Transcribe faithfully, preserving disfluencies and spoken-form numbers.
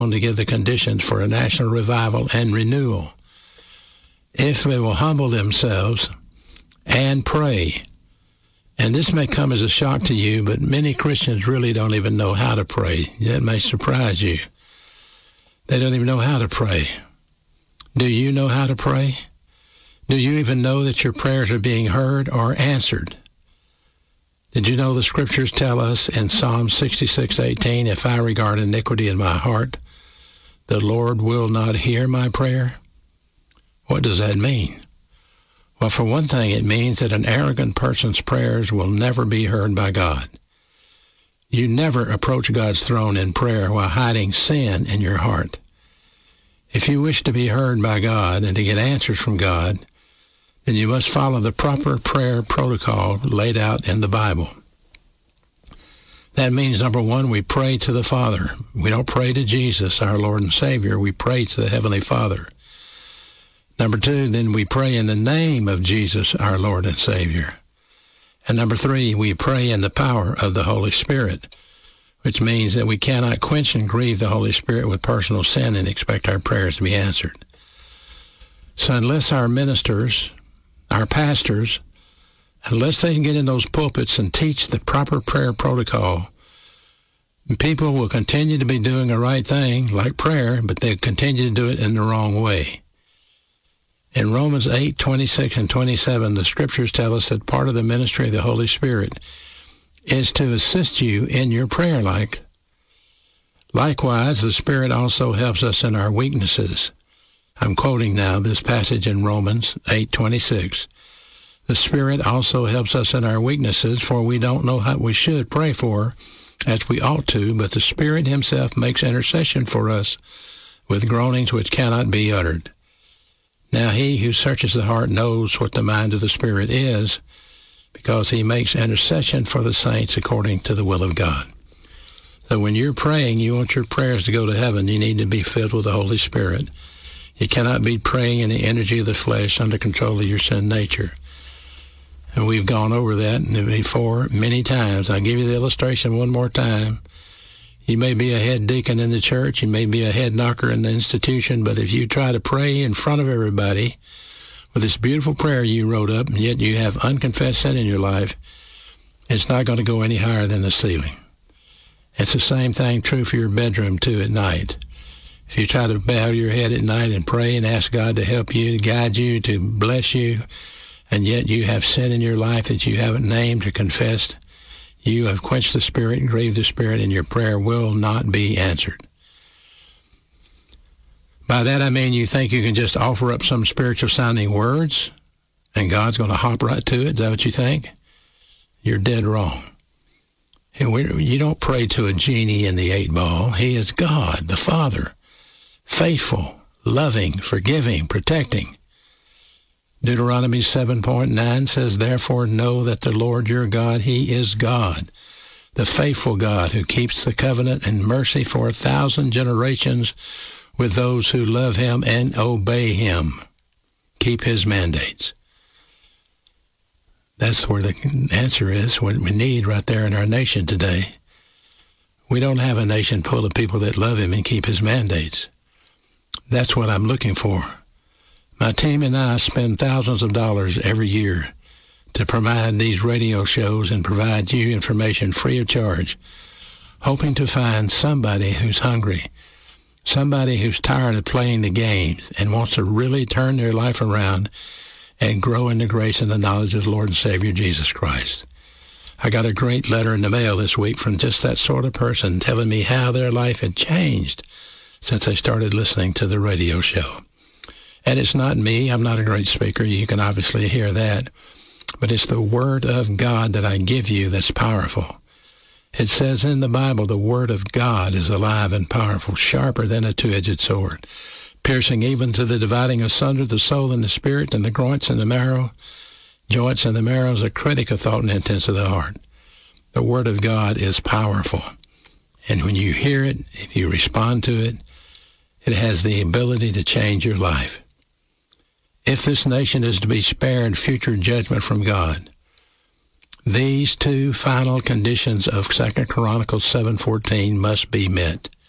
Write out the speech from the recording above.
to give the conditions for a national revival and renewal. If they will humble themselves and pray. And this may come as a shock to you, but many Christians really don't even know how to pray. That may surprise you. They don't even know how to pray. Do you know how to pray? Do you even know that your prayers are being heard or answered? Did you know the scriptures tell us in Psalm sixty-six eighteen, if I regard iniquity in my heart, the Lord will not hear my prayer? What does that mean? Well, for one thing, it means that an arrogant person's prayers will never be heard by God. You never approach God's throne in prayer while hiding sin in your heart. If you wish to be heard by God and to get answers from God, then you must follow the proper prayer protocol laid out in the Bible. That means, number one, we pray to the Father. We don't pray to Jesus, our Lord and Savior. We pray to the Heavenly Father. Number two, then we pray in the name of Jesus, our Lord and Savior. And number three, we pray in the power of the Holy Spirit, which means that we cannot quench and grieve the Holy Spirit with personal sin and expect our prayers to be answered. So unless our ministers, our pastors, unless they can get in those pulpits and teach the proper prayer protocol, people will continue to be doing the right thing, like prayer, but they continue to do it in the wrong way. In Romans eight, twenty-six and twenty-seven, the scriptures tell us that part of the ministry of the Holy Spirit is to assist you in your prayer life. Likewise, the Spirit also helps us in our weaknesses. I'm quoting now this passage in Romans eight twenty-six. The Spirit also helps us in our weaknesses, for we don't know what we should pray for as we ought to, but the Spirit himself makes intercession for us with groanings which cannot be uttered. Now he who searches the heart knows what the mind of the Spirit is, because he makes intercession for the saints according to the will of God. So when you're praying, you want your prayers to go to heaven, you need to be filled with the Holy Spirit. You cannot be praying in the energy of the flesh under control of your sin nature. And we've gone over that before many times. I'll give you the illustration one more time. You may be a head deacon in the church, you may be a head knocker in the institution, but if you try to pray in front of everybody with this beautiful prayer you wrote up, and yet you have unconfessed sin in your life, it's not going to go any higher than the ceiling. It's the same thing true for your bedroom, too, at night. If you try to bow your head at night and pray and ask God to help you, to guide you, to bless you, and yet you have sin in your life that you haven't named or confessed, you have quenched the Spirit and grieved the Spirit, and your prayer will not be answered. By that I mean you think you can just offer up some spiritual-sounding words, and God's going to hop right to it. Is that what you think? You're dead wrong. And we, you don't pray to a genie in the eight ball. He is God, the Father, faithful, loving, forgiving, protecting. Deuteronomy seven point nine says, therefore know that the Lord your God, he is God, the faithful God who keeps the covenant and mercy for a thousand generations with those who love him and obey him. Keep his mandates. That's where the answer is, what we need right there in our nation today. We don't have a nation full of people that love him and keep his mandates. That's what I'm looking for. My team and I spend thousands of dollars every year to provide these radio shows and provide you information free of charge, hoping to find somebody who's hungry, somebody who's tired of playing the games and wants to really turn their life around and grow in the grace and the knowledge of the Lord and Savior Jesus Christ. I got a great letter in the mail this week from just that sort of person telling me how their life had changed since they started listening to the radio show. And it's not me. I'm not a great speaker. You can obviously hear that. But it's the Word of God that I give you that's powerful. It says in the Bible, the Word of God is alive and powerful, sharper than a two-edged sword, piercing even to the dividing asunder the soul and the spirit and the joints and the marrow. Joints and the marrow is a critic of thought and intents of the heart. The Word of God is powerful. And when you hear it, if you respond to it, it has the ability to change your life. If this nation is to be spared future judgment from God, these two final conditions of Second Chronicles seven fourteen must be met.